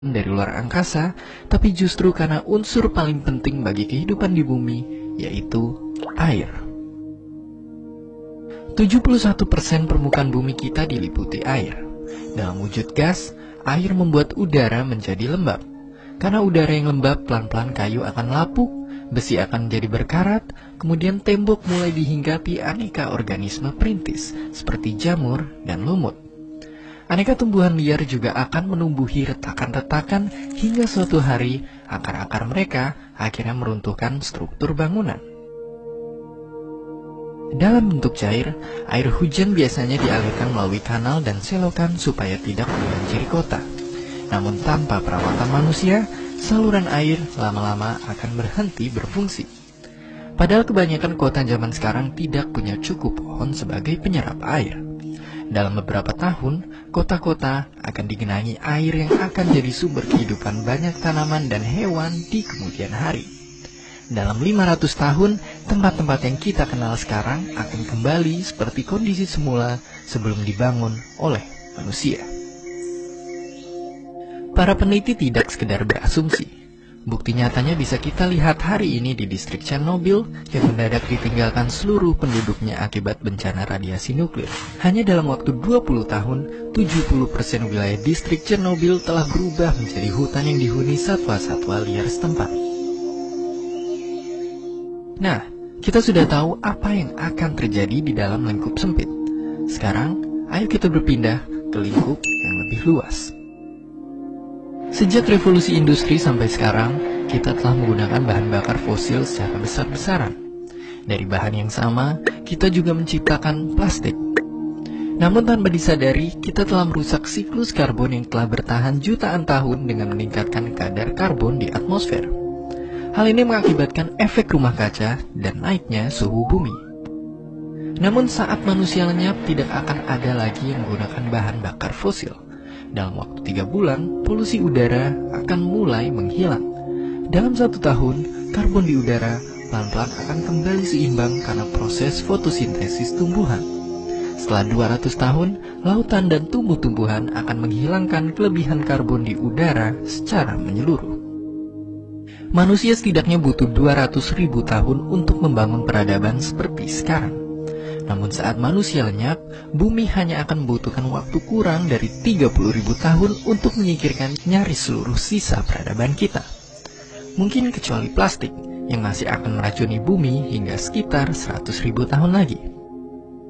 dari luar angkasa, tapi justru karena unsur paling penting bagi kehidupan di bumi, yaitu air. 71% permukaan bumi kita diliputi air. Dalam wujud gas, air membuat udara menjadi lembab. Karena udara yang lembab, pelan-pelan kayu akan lapuk, besi akan menjadi berkarat, kemudian tembok mulai dihinggapi aneka organisme perintis, seperti jamur dan lumut. Aneka tumbuhan liar juga akan menumbuhi retakan-retakan hingga suatu hari akar-akar mereka akhirnya meruntuhkan struktur bangunan. Dalam bentuk cair, air hujan biasanya dialirkan melalui kanal dan selokan supaya tidak membanjiri kota. Namun tanpa perawatan manusia, saluran air lama-lama akan berhenti berfungsi. Padahal kebanyakan kota zaman sekarang tidak punya cukup pohon sebagai penyerap air. Dalam beberapa tahun, kota-kota akan digenangi air yang akan jadi sumber kehidupan banyak tanaman dan hewan di kemudian hari. Dalam 500 tahun, tempat-tempat yang kita kenal sekarang akan kembali seperti kondisi semula sebelum dibangun oleh manusia. Para peneliti tidak sekedar berasumsi. Bukti nyatanya bisa kita lihat hari ini di distrik Chernobyl yang mendadak ditinggalkan seluruh penduduknya akibat bencana radiasi nuklir. Hanya dalam waktu 20 tahun, 70% wilayah distrik Chernobyl telah berubah menjadi hutan yang dihuni satwa-satwa liar setempat. Nah, kita sudah tahu apa yang akan terjadi di dalam lingkup sempit. Sekarang, ayo kita berpindah ke lingkup yang lebih luas. Sejak revolusi industri sampai sekarang, kita telah menggunakan bahan bakar fosil secara besar-besaran. Dari bahan yang sama, kita juga menciptakan plastik. Namun tanpa disadari, kita telah merusak siklus karbon yang telah bertahan jutaan tahun dengan meningkatkan kadar karbon di atmosfer. Hal ini mengakibatkan efek rumah kaca dan naiknya suhu bumi. Namun saat manusia lenyap, tidak akan ada lagi yang menggunakan bahan bakar fosil. Dalam waktu 3 bulan, polusi udara akan mulai menghilang. Dalam 1 tahun, karbon di udara pelan-pelan akan kembali seimbang karena proses fotosintesis tumbuhan. Setelah 200 tahun, lautan dan tumbuh-tumbuhan akan menghilangkan kelebihan karbon di udara secara menyeluruh. Manusia setidaknya butuh 200.000 tahun untuk membangun peradaban seperti sekarang. Namun saat manusia lenyap, bumi hanya akan membutuhkan waktu kurang dari 30.000 tahun untuk menyingkirkan nyaris seluruh sisa peradaban kita. Mungkin kecuali plastik, yang masih akan meracuni bumi hingga sekitar 100.000 tahun lagi.